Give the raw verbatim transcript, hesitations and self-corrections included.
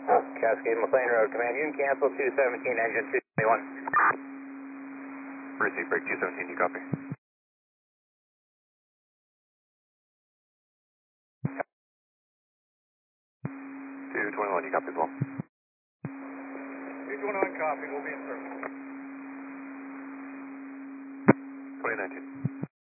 Cascade McLean Road, command, you can cancel two seventeen, engine two twenty-one. Receive break two seventeen, you copy. two twenty-one, you copy as well. two twenty-one copy, we'll be in service. twenty nineteen.